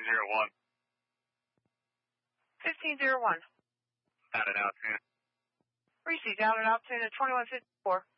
1501. 1501. Out at altitude. Received out at altitude at 2154.